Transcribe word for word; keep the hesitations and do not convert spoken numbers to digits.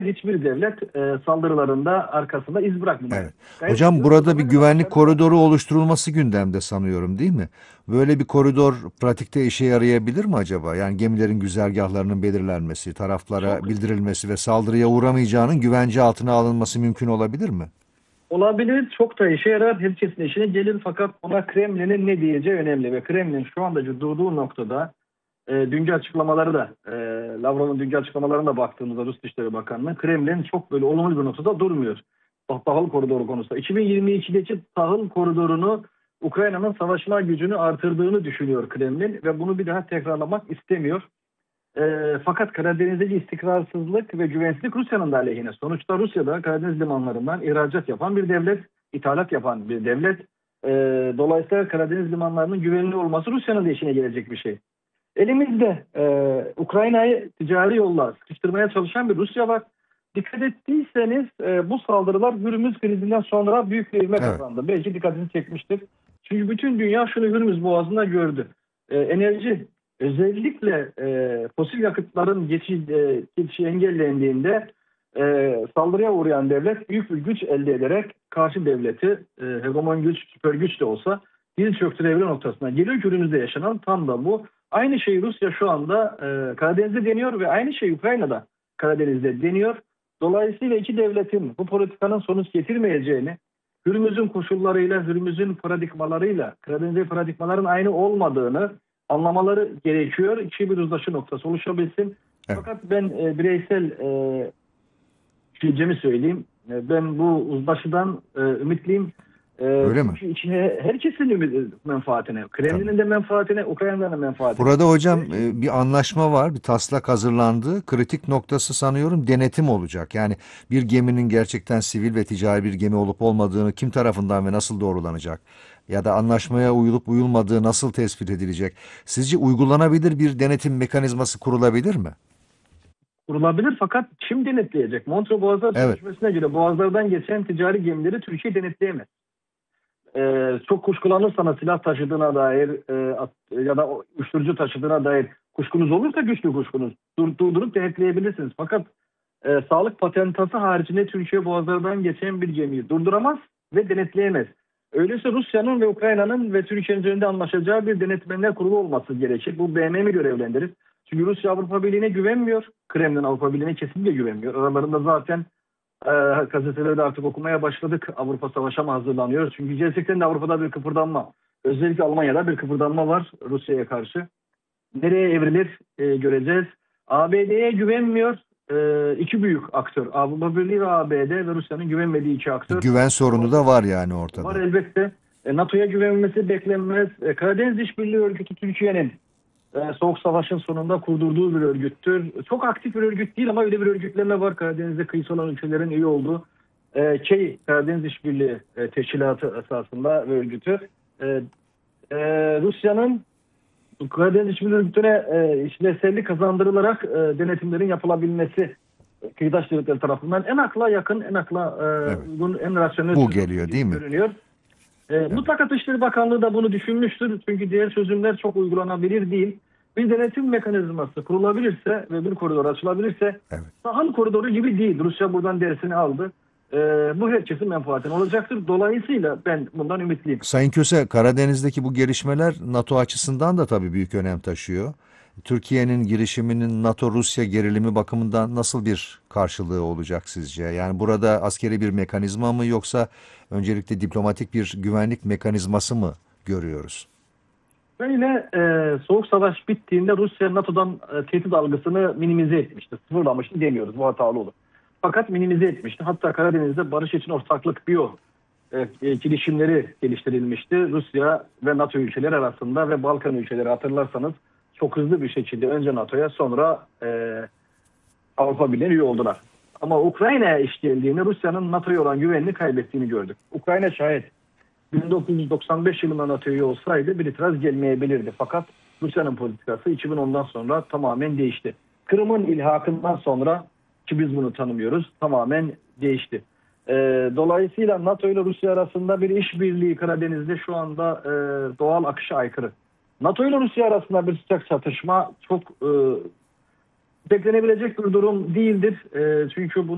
hiçbir devlet e, saldırılarında arkasında iz bırakmamalı. Evet. Gayet Hocam ediyoruz. Bu burada bir zamana kadar güvenlik başarılı da. koridoru oluşturulması gündemde sanıyorum, değil mi? Böyle bir koridor pratikte işe yarayabilir mi acaba? Yani gemilerin güzergahlarının belirlenmesi, taraflara Çok bildirilmesi ve saldırıya uğramayacağının güvence altına alınması mümkün olabilir mi? olabilir, çok da işe yarar. Herkesin işine gelir fakat ona Kremlin'in ne diyeceği önemli ve Kremlin şu anda durduğu noktada e, dünkü açıklamaları da e, Lavrov'un dünkü açıklamalarına da baktığımızda Rus Dışişleri Bakanlığı Kremlin çok böyle olumlu bir noktada durmuyor. Tahıl koridoru konusunda. iki bin yirmi ikideki tahıl koridorunu Ukrayna'nın savaşma gücünü artırdığını düşünüyor Kremlin ve bunu bir daha tekrarlamak istemiyor. E, fakat Karadeniz'deki istikrarsızlık ve güvensizlik Rusya'nın da aleyhine. Sonuçta Rusya'da Karadeniz limanlarından ihracat yapan bir devlet, ithalat yapan bir devlet. E, dolayısıyla Karadeniz limanlarının güvenli olması Rusya'nın da işine gelecek bir şey. Elimizde e, Ukrayna'yı ticari yolla sıkıştırmaya çalışan bir Rusya var. Dikkat ettiyseniz e, bu saldırılar Hürmüz krizinden sonra büyük bir ivme Evet. kazandı. Belki dikkatini çekmiştir. Çünkü bütün dünya şunu Hürmüz Boğazı'nda gördü. E, enerji özellikle e, fosil yakıtların geçi, e, geçişi engellendiğinde e, saldırıya uğrayan devlet büyük bir güç elde ederek karşı devleti e, hegemon güç, süper güç de olsa diz çöktürebilir noktasına geliyor. Günümüzde yaşanan tam da bu. Aynı şey Rusya şu anda e, Karadeniz'de deniyor ve aynı şey Ukrayna'da Karadeniz'de deniyor. Dolayısıyla iki devletin bu politikanın sonuç getirmeyeceğini, Hürmüz'ün koşullarıyla, Hürmüz'ün paradigmalarıyla, Karadeniz'de paradigmaların aynı olmadığını anlamaları gerekiyor. İki bir uzlaşı noktası oluşabilsin. Evet. Fakat ben e, bireysel e, düşüncemi söyleyeyim. E, ben bu uzlaşıdan e, ümitliyim. E, Öyle mi? çünkü içine herkesin ümit, menfaatine, Tabii. Kremlin'in de menfaatine, Ukrayna'nın da menfaatine. Burada hocam Belki e, bir anlaşma var, bir taslak hazırlandı. Kritik noktası sanıyorum denetim olacak. Yani bir geminin gerçekten sivil ve ticari bir gemi olup olmadığını kim tarafından ve nasıl doğrulanacak? Ya da anlaşmaya uyulup uyulmadığı nasıl tespit edilecek? Sizce uygulanabilir bir denetim mekanizması kurulabilir mi? kurulabilir fakat kim denetleyecek? Montreux Boğazlar Evet, Sözleşmesi'ne göre boğazlardan geçen ticari gemileri Türkiye denetleyemez. Ee, çok kuşkulanırsanız silah taşıdığına dair e, at- ya da o uyuşturucu taşıdığına dair kuşkunuz olursa güçlü kuşkunuz dur, durdurup denetleyebilirsiniz. Fakat e, sağlık patentası haricinde Türkiye boğazlardan geçen bir gemiyi durduramaz ve denetleyemez. Öyleyse Rusya'nın ve Ukrayna'nın ve Türkiye'nin üzerinde anlaşacağı bir denetmenler kurulu olması gerekir. Bu B M M'i görevlendirir. Çünkü Rusya Avrupa Birliği'ne güvenmiyor. Kremlin Avrupa Birliği'ne kesinlikle güvenmiyor. Aralarında zaten e, gazeteleri de artık okumaya başladık. Avrupa Savaş'a mı hazırlanıyor? Çünkü gerçekten de Avrupa'da bir kıpırdanma. Özellikle Almanya'da bir kıpırdanma var Rusya'ya karşı. Nereye evrilir e, göreceğiz. A B D'ye güvenmiyor. E, iki büyük aktör. Avrupa Birliği ve A B D ve Rusya'nın güvenmediği iki bir aktör. güven sorunu da Dolayısıyla var yani var ortada. elbette. E, NATO'ya güvenmesi beklenmez. E, Karadeniz İşbirliği Örgütü Türkiye'nin e, Soğuk Savaş'ın sonunda kurdurduğu bir örgüttür. Çok aktif bir örgüt değil ama öyle bir örgütleme var. Karadeniz'de kıyısı olan ülkelerin üye olduğu e, şey, Karadeniz İşbirliği e, Teşkilatı esasında ve örgütü. E, e, Rusya'nın Karadeniz İşbirliği Örgütü'ne e, işlevsellik kazandırılarak e, denetimlerin yapılabilmesi e, kıyıdaş devletler tarafından en akla yakın, en akla e, Evet. uygun, en rasyonel Bu çözüm geliyor değil gibi mi? görünüyor. E, Evet. mutlaka Dışişleri Bakanlığı da bunu düşünmüştür. Çünkü diğer çözümler çok uygulanabilir değil. Bir denetim mekanizması kurulabilirse ve bir koridor açılabilirse Evet. sahil koridoru gibi değil. Rusya buradan dersini aldı. E, bu herkesin menfaatine olacaktır. Dolayısıyla ben bundan ümitliyim. Sayın Köse, Karadeniz'deki bu gelişmeler NATO açısından da tabii büyük önem taşıyor. Türkiye'nin girişiminin NATO-Rusya gerilimi bakımından nasıl bir karşılığı olacak sizce? Yani burada askeri bir mekanizma mı yoksa öncelikle diplomatik bir güvenlik mekanizması mı görüyoruz? Böyle e, Soğuk Savaş bittiğinde Rusya NATO'dan e, tehdit algısını minimize etmişti. Sıfırlamıştı demiyoruz. Bu hatalı olur. Fakat minimize etmişti. Hatta Karadeniz'de barış için ortaklık biyo e, e, girişimleri geliştirilmişti. Rusya ve NATO ülkeleri arasında ve Balkan ülkeleri hatırlarsanız çok hızlı bir şekilde önce NATO'ya sonra e, Avrupa Birliği'ne üye oldular. Ama Ukrayna'ya iş geldiğinde Rusya'nın NATO'ya olan güvenini kaybettiğini gördük. Ukrayna şayet bin dokuz yüz doksan beş yılında NATO'ya üye olsaydı bir itiraz gelmeyebilirdi. Fakat Rusya'nın politikası iki bin ondan sonra tamamen değişti. Kırım'ın ilhakından sonra ki biz bunu tanımıyoruz tamamen değişti. Ee, dolayısıyla NATO ile Rusya arasında bir işbirliği Karadeniz'de şu anda e, doğal akışa aykırı. NATO ile Rusya arasında bir sıcak çatışma çok e, beklenebilecek bir durum değildir. E, çünkü bunu